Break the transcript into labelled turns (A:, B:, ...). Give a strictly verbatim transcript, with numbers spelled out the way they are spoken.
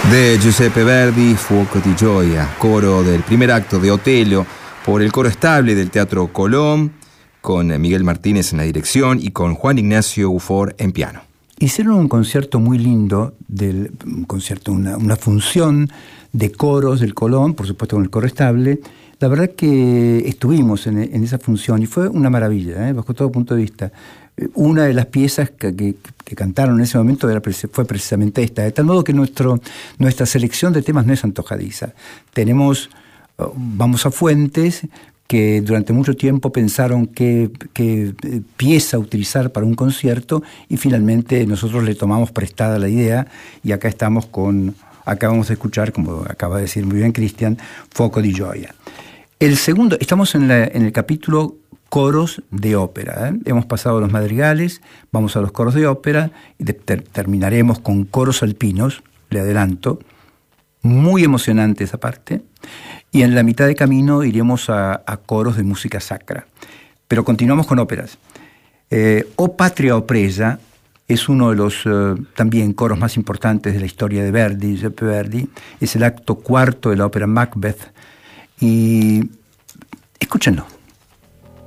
A: De Giuseppe Verdi, Fuoco di Gioia, coro del primer acto de Otello, por el Coro Estable del Teatro Colón, con Miguel Martínez en la dirección y con Juan Ignacio Ufor en piano.
B: Hicieron un concierto muy lindo, del, un concierto, una, una función de coros del Colón, por supuesto con el Coro Estable. La verdad que estuvimos en, en esa función y fue una maravilla, ¿eh? Bajo todo punto de vista. Una de las piezas que, que, que cantaron en ese momento era, fue precisamente esta, de tal modo que nuestro, nuestra selección de temas no es antojadiza. Tenemos, vamos a fuentes que durante mucho tiempo pensaron qué, qué pieza utilizar para un concierto y finalmente nosotros le tomamos prestada la idea y acá estamos con, acabamos de escuchar, como acaba de decir muy bien Cristian, Fuoco di Gioia. El segundo, estamos en, la, en el capítulo coros de ópera, ¿eh? Hemos pasado los madrigales, vamos a los coros de ópera y de, ter, terminaremos con coros alpinos, le adelanto, muy emocionante esa parte, y en la mitad de camino iremos a, a coros de música sacra. Pero continuamos con óperas. Eh, O Patria o Presa es uno de los eh, también coros más importantes de la historia de Verdi, Giuseppe Verdi, es el acto cuarto de la ópera Macbeth, y escúchenlo.